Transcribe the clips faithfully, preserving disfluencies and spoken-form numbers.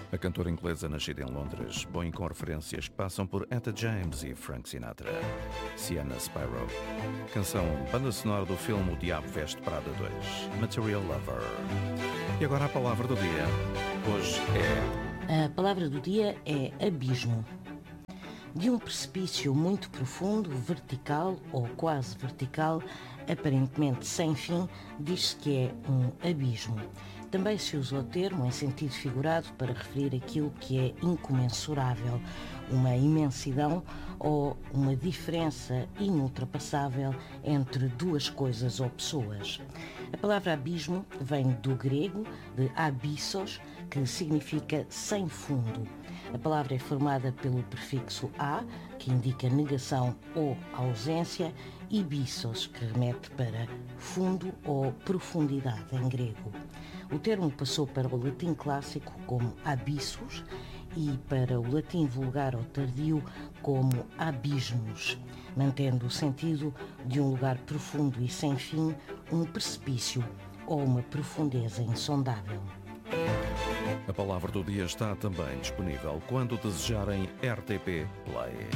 A cantora inglesa nascida em Londres, bem com referências que passam por Etta James e Frank Sinatra. Sienna Spiro. Canção banda sonora do filme O Diabo Veste Prada dois, Material Lover. E agora a palavra do dia. Hoje é... A palavra do dia é abismo. De um precipício muito profundo, vertical ou quase vertical, aparentemente sem fim, diz-se que é um abismo. Também se usa o termo em sentido figurado para referir aquilo que é incomensurável, uma imensidão ou uma diferença inultrapassável entre duas coisas ou pessoas. A palavra abismo vem do grego, de abyssos, que significa sem fundo. A palavra é formada pelo prefixo a, que indica negação ou ausência, e byssos, que remete para fundo ou profundidade em grego. O termo passou para o latim clássico como abyssos e para o latim vulgar ou tardio como abismos, mantendo o sentido de um lugar profundo e sem fim, um precipício ou uma profundeza insondável. A palavra do dia está também disponível quando desejarem R T P Play.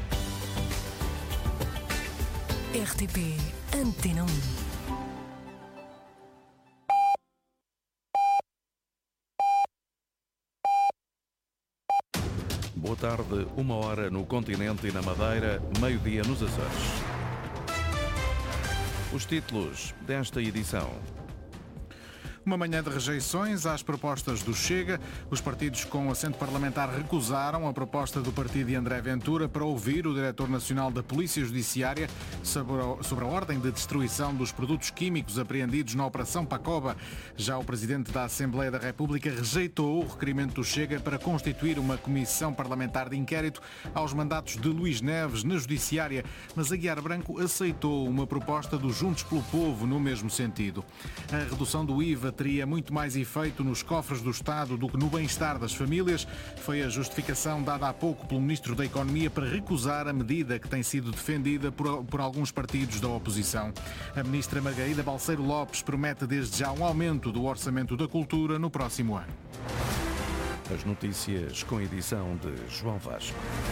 R T P Antena um. Boa tarde, uma hora no continente e na Madeira, meio-dia nos Açores. Os títulos desta edição. Uma manhã de rejeições às propostas do Chega. Os partidos com assento parlamentar recusaram a proposta do partido de André Ventura para ouvir o diretor nacional da Polícia Judiciária sobre a ordem de destruição dos produtos químicos apreendidos na Operação Pacoba. Já o presidente da Assembleia da República rejeitou o requerimento do Chega para constituir uma comissão parlamentar de inquérito aos mandatos de Luís Neves na Judiciária, mas Aguiar Branco aceitou uma proposta do Juntos pelo Povo no mesmo sentido. A redução do I V A teria muito mais efeito nos cofres do Estado do que no bem-estar das famílias. Foi a justificação dada há pouco pelo Ministro da Economia para recusar a medida que tem sido defendida por, por alguns partidos da oposição. A Ministra Margarida Balseiro Lopes promete desde já um aumento do orçamento da cultura no próximo ano. As notícias com edição de João Vasco.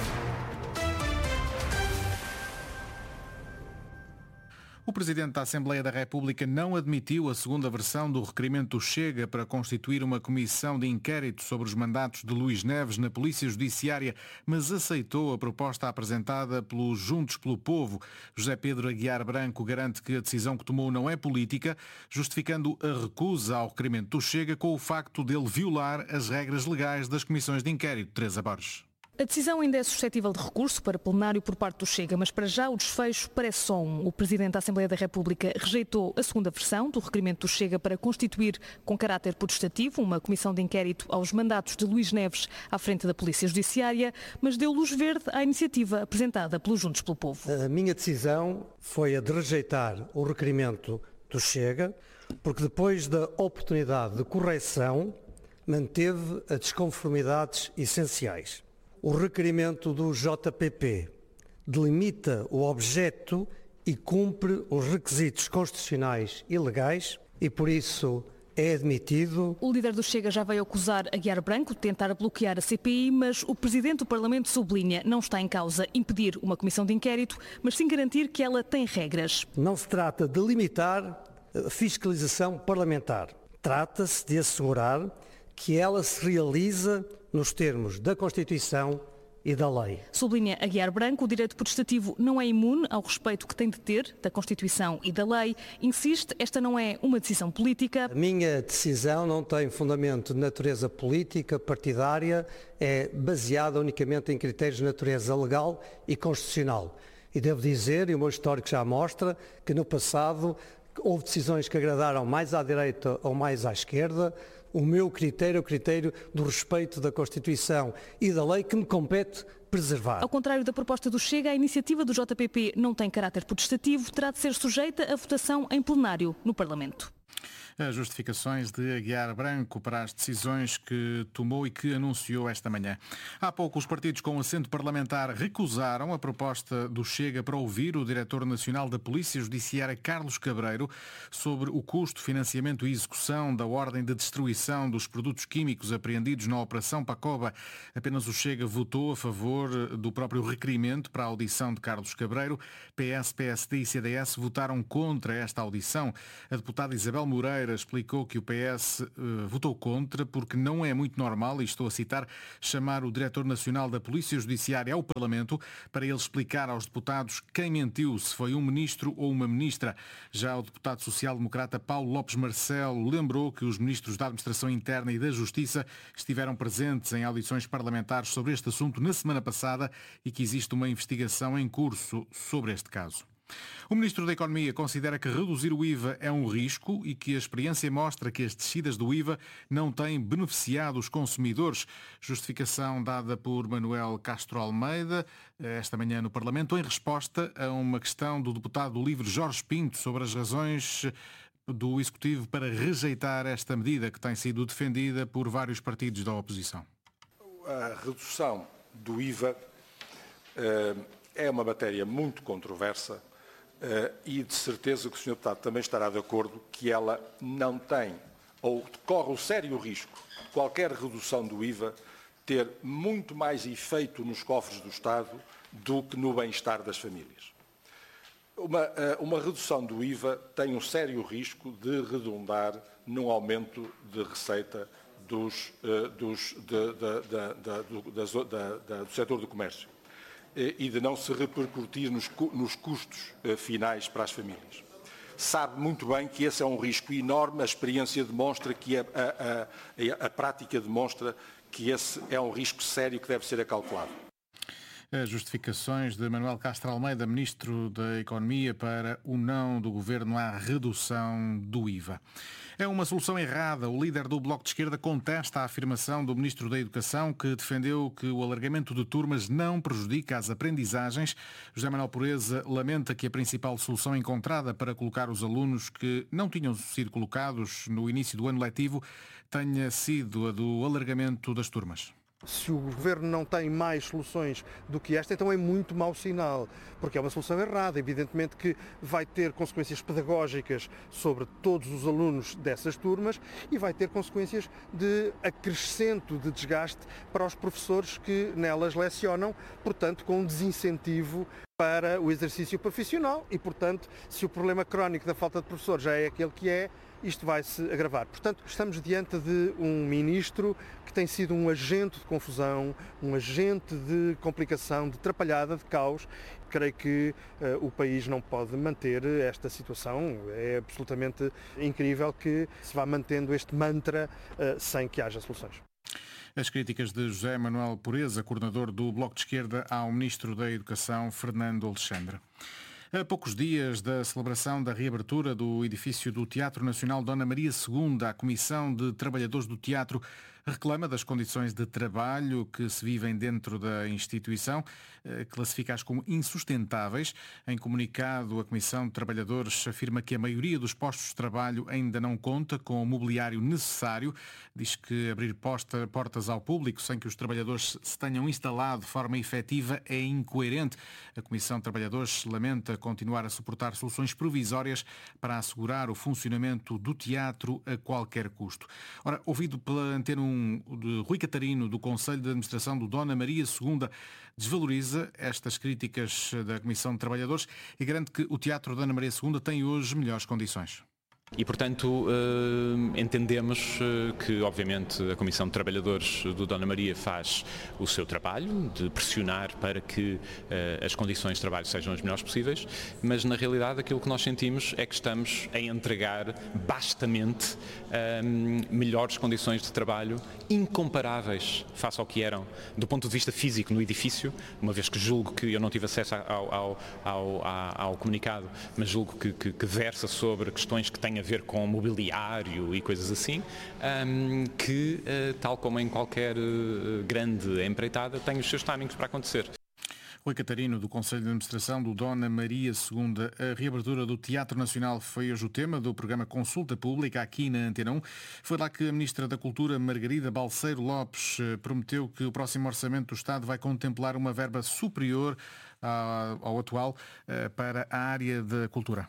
O Presidente da Assembleia da República não admitiu a segunda versão do requerimento do Chega para constituir uma comissão de inquérito sobre os mandatos de Luís Neves na Polícia Judiciária, mas aceitou a proposta apresentada pelos Juntos pelo Povo. José Pedro Aguiar Branco garante que a decisão que tomou não é política, justificando a recusa ao requerimento do Chega com o facto dele violar as regras legais das comissões de inquérito. Teresa Borges. A decisão ainda é suscetível de recurso para plenário por parte do Chega, mas para já o desfecho parece só um. O Presidente da Assembleia da República rejeitou a segunda versão do requerimento do Chega para constituir, com caráter potestativo, uma comissão de inquérito aos mandatos de Luís Neves à frente da Polícia Judiciária, mas deu luz verde à iniciativa apresentada pelos Juntos pelo Povo. A minha decisão foi a de rejeitar o requerimento do Chega, porque depois da oportunidade de correção manteve as desconformidades essenciais. O requerimento do J P P delimita o objeto e cumpre os requisitos constitucionais e legais e, por isso, é admitido. O líder do Chega já veio acusar Aguiar Branco de tentar bloquear a C P I, mas o Presidente do Parlamento sublinha não está em causa impedir uma comissão de inquérito, mas sim garantir que ela tem regras. Não se trata de limitar a fiscalização parlamentar. Trata-se de assegurar que ela se realiza nos termos da Constituição e da lei. Sublinha Aguiar Branco, o direito potestativo não é imune ao respeito que tem de ter da Constituição e da lei. Insiste, esta não é uma decisão política. A minha decisão não tem fundamento de natureza política, partidária, é baseada unicamente em critérios de natureza legal e constitucional. E devo dizer, e o meu histórico já mostra, que no passado houve decisões que agradaram mais à direita ou mais à esquerda. O meu critério é o critério do respeito da Constituição e da lei que me compete preservar. Ao contrário da proposta do Chega, a iniciativa do J P P não tem caráter potestativo, terá de ser sujeita a votação em plenário no Parlamento. As justificações de Aguiar Branco para as decisões que tomou e que anunciou esta manhã. Há pouco, os partidos com assento parlamentar recusaram a proposta do Chega para ouvir o diretor nacional da Polícia Judiciária, Carlos Cabreiro, sobre o custo, financiamento e execução da ordem de destruição dos produtos químicos apreendidos na Operação Pacoba. Apenas o Chega votou a favor do próprio requerimento para a audição de Carlos Cabreiro. P S, P S D e C D S votaram contra esta audição. A deputada Isabel Moreira explicou que o P S uh, votou contra porque não é muito normal, e estou a citar, chamar o diretor nacional da Polícia Judiciária ao Parlamento para ele explicar aos deputados quem mentiu, se foi um ministro ou uma ministra. Já o deputado social-democrata Paulo Lopes Marcelo lembrou que os ministros da Administração Interna e da Justiça estiveram presentes em audições parlamentares sobre este assunto na semana passada e que existe uma investigação em curso sobre este caso. O Ministro da Economia considera que reduzir o I V A é um risco e que a experiência mostra que as descidas do I V A não têm beneficiado os consumidores. Justificação dada por Manuel Castro Almeida esta manhã no Parlamento, em resposta a uma questão do deputado do LIVRE Jorge Pinto sobre as razões do Executivo para rejeitar esta medida que tem sido defendida por vários partidos da oposição. A redução do I V A uh, é uma matéria muito controversa. Uh, e de certeza que o senhor Deputado também estará de acordo que ela não tem, ou corre o sério risco, qualquer redução do I V A ter muito mais efeito nos cofres do Estado do que no bem-estar das famílias. Uma, uh, uma redução do I V A tem um sério risco de redundar num aumento de receita dos, uh, dos, de, de, de, de, do, da, da, da, do setor do comércio e de não se repercutir nos, nos custos uh, finais para as famílias. Sabe muito bem que esse é um risco enorme, a experiência demonstra que a, a, a, a prática demonstra que esse é um risco sério que deve ser acautelado. As justificações de Manuel Castro Almeida, Ministro da Economia, para o não do Governo à redução do I V A. É uma solução errada. O líder do Bloco de Esquerda contesta a afirmação do Ministro da Educação, que defendeu que o alargamento de turmas não prejudica as aprendizagens. José Manuel Pureza lamenta que a principal solução encontrada para colocar os alunos que não tinham sido colocados no início do ano letivo tenha sido a do alargamento das turmas. Se o Governo não tem mais soluções do que esta, então é muito mau sinal, porque é uma solução errada. Evidentemente que vai ter consequências pedagógicas sobre todos os alunos dessas turmas e vai ter consequências de acrescento de desgaste para os professores que nelas lecionam, portanto com um desincentivo para o exercício profissional e, portanto, se o problema crónico da falta de professores já é aquele que é, isto vai se agravar. Portanto, estamos diante de um ministro que tem sido um agente de confusão, um agente de complicação, de atrapalhada, de caos. Creio que uh, o país não pode manter esta situação. É absolutamente incrível que se vá mantendo este mantra uh, sem que haja soluções. As críticas de José Manuel Pureza, coordenador do Bloco de Esquerda, ao Ministro da Educação, Fernando Alexandre. A poucos dias da celebração da reabertura do edifício do Teatro Nacional Dona Maria segunda, a Comissão de Trabalhadores do Teatro reclama das condições de trabalho que se vivem dentro da instituição, classifica-as como insustentáveis. Em comunicado, a Comissão de Trabalhadores afirma que a maioria dos postos de trabalho ainda não conta com o mobiliário necessário. Diz que abrir posta, portas ao público sem que os trabalhadores se tenham instalado de forma efetiva é incoerente. A Comissão de Trabalhadores lamenta continuar a suportar soluções provisórias para assegurar o funcionamento do teatro a qualquer custo. Ora, ouvido pela Antena um de Rui Catarino, do Conselho de Administração do Dona Maria segunda, desvaloriza estas críticas da Comissão de Trabalhadores e garante que o Teatro Dona Maria segunda tem hoje melhores condições. E, portanto, entendemos que, obviamente, a Comissão de Trabalhadores do Dona Maria faz o seu trabalho de pressionar para que as condições de trabalho sejam as melhores possíveis, mas, na realidade, aquilo que nós sentimos é que estamos a entregar bastamente melhores condições de trabalho, incomparáveis face ao que eram, do ponto de vista físico, no edifício, uma vez que julgo que eu não tive acesso ao, ao, ao, ao, ao comunicado, mas julgo que, que, que versa sobre questões que têm a ver com mobiliário e coisas assim, um, que, uh, tal como em qualquer uh, grande empreitada, tem os seus timings para acontecer. Rui Catarino, do Conselho de Administração do Dona Maria segunda. A reabertura do Teatro Nacional foi hoje o tema do programa Consulta Pública aqui na Antena um. Foi lá que a Ministra da Cultura, Margarida Balseiro Lopes, prometeu que o próximo orçamento do Estado vai contemplar uma verba superior ao atual para a área da cultura.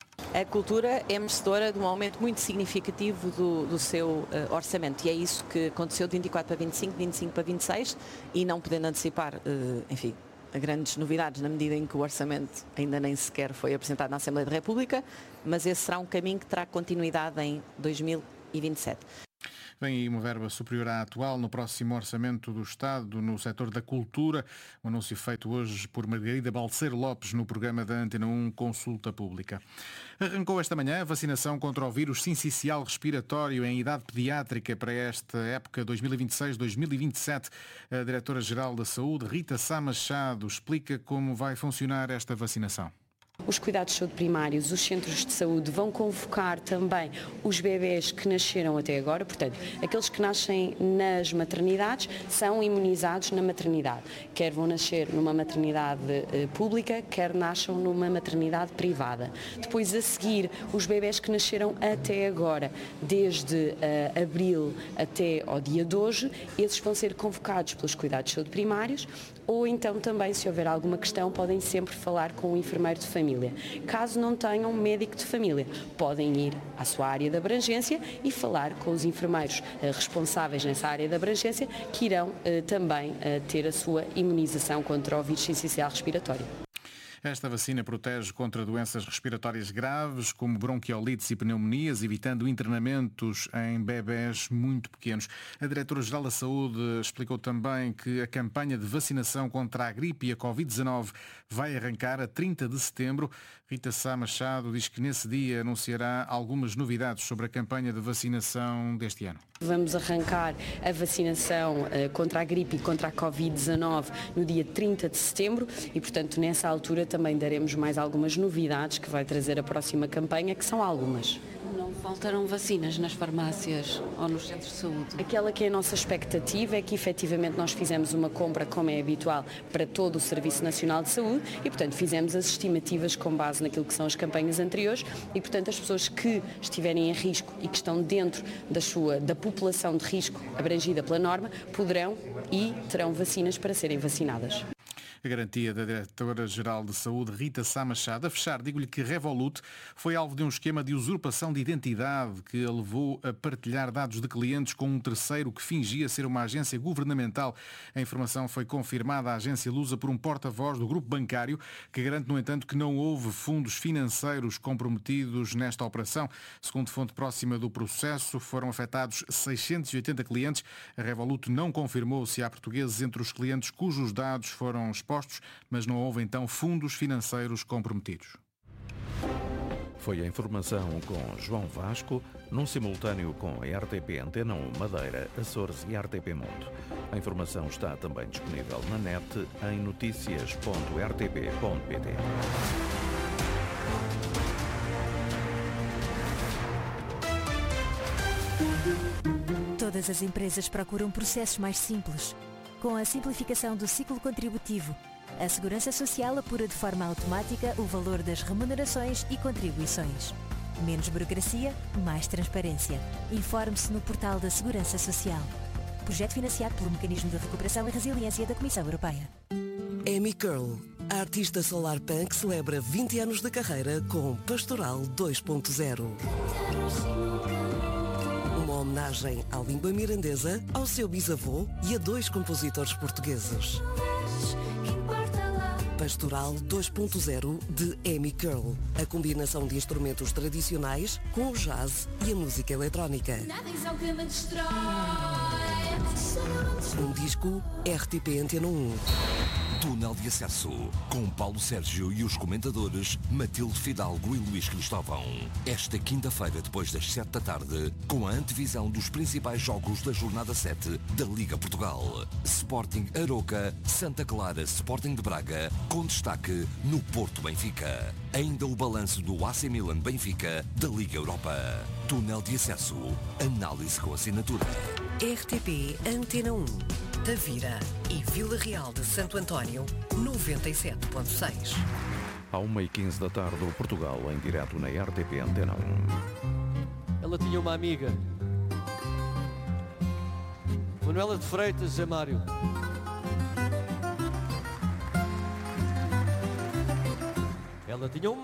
A cultura é merecedora de um aumento muito significativo do, do seu uh, orçamento, e é isso que aconteceu de vinte e quatro para vinte e cinco, vinte e cinco para vinte e seis, e não podendo antecipar, uh, enfim, grandes novidades na medida em que o orçamento ainda nem sequer foi apresentado na Assembleia da República, mas esse será um caminho que terá continuidade em dois mil e vinte e sete. Vem aí uma verba superior à atual no próximo orçamento do Estado no setor da cultura. Um anúncio feito hoje por Margarida Balseiro Lopes no programa da Antena um Consulta Pública. Arrancou esta manhã a vacinação contra o vírus sincicial respiratório em idade pediátrica para esta época dois mil e vinte e seis dois mil e vinte e sete. A Diretora-Geral da Saúde, Rita Sá Machado, explica como vai funcionar esta vacinação. Os cuidados de saúde primários, os centros de saúde vão convocar também os bebés que nasceram até agora, portanto, aqueles que nascem nas maternidades são imunizados na maternidade, quer vão nascer numa maternidade eh, pública, quer nasçam numa maternidade privada. Depois, a seguir, os bebés que nasceram até agora, desde eh, abril até ao dia de hoje, esses vão ser convocados pelos cuidados de saúde primários, ou então também, se houver alguma questão, podem sempre falar com o enfermeiro de família. Caso não tenham médico de família, podem ir à sua área de abrangência e falar com os enfermeiros eh, responsáveis nessa área de abrangência, que irão eh, também eh, ter a sua imunização contra o vírus sincicial respiratório. Esta vacina protege contra doenças respiratórias graves, como bronquiolites e pneumonias, evitando internamentos em bebés muito pequenos. A Diretora-Geral da Saúde explicou também que a campanha de vacinação contra a gripe e a covid dezanove vai arrancar a trinta de setembro. Rita Sá Machado diz que nesse dia anunciará algumas novidades sobre a campanha de vacinação deste ano. Vamos arrancar a vacinação uh, contra a gripe e contra a covid dezanove no dia trinta de setembro e, portanto, nessa altura também daremos mais algumas novidades que vai trazer a próxima campanha, que são algumas. Não faltarão vacinas nas farmácias ou nos centros de saúde? Aquela que é a nossa expectativa é que efetivamente nós fizemos uma compra, como é habitual, para todo o Serviço Nacional de Saúde e, portanto, fizemos as estimativas com base naquilo que são as campanhas anteriores e, portanto, as pessoas que estiverem em risco e que estão dentro da, sua, da população de risco abrangida pela norma poderão e terão vacinas para serem vacinadas. A garantia da Diretora-Geral de Saúde, Rita Sá Machado. A fechar, digo-lhe que Revolut foi alvo de um esquema de usurpação de identidade que a levou a partilhar dados de clientes com um terceiro que fingia ser uma agência governamental. A informação foi confirmada à agência Lusa por um porta-voz do grupo bancário, que garante, no entanto, que não houve fundos financeiros comprometidos nesta operação. Segundo fonte próxima do processo, foram afetados seiscentos e oitenta clientes. A Revolut não confirmou se há portugueses entre os clientes cujos dados foram expostos, mas não houve então fundos financeiros comprometidos. Foi a informação com João Vasco, num simultâneo com a R T P Antena um Madeira, Açores e R T P Mundo. A informação está também disponível na net em notícias ponto r t p ponto p t. Todas as empresas procuram processos mais simples. Com a simplificação do ciclo contributivo, a Segurança Social apura de forma automática o valor das remunerações e contribuições. Menos burocracia, mais transparência. Informe-se no portal da Segurança Social. Projeto financiado pelo Mecanismo de Recuperação e Resiliência da Comissão Europeia. Amy Curl, a artista solar punk, celebra vinte anos de carreira com Pastoral dois ponto zero. Uma homenagem à língua mirandesa, ao seu bisavô e a dois compositores portugueses. Pastoral dois ponto zero de Amy Curl. A combinação de instrumentos tradicionais com o jazz e a música eletrónica. Um disco R T P Antena um. Túnel de Acesso, com Paulo Sérgio e os comentadores Matilde Fidalgo e Luís Cristóvão. Esta quinta-feira, depois das sete da tarde, com a antevisão dos principais jogos da jornada sete da Liga Portugal. Sporting Aroca, Santa Clara, Sporting de Braga, com destaque no Porto Benfica. Ainda o balanço do A C Milan Benfica da Liga Europa. Túnel de Acesso, análise com assinatura. R T P Antena um. Tavira e Vila Real de Santo António, noventa e sete ponto seis. À uma e quinze da tarde, o Portugal em direto na R T P Antena um. Ela tinha uma amiga, Manuela de Freitas, Zé Mário. Ela tinha um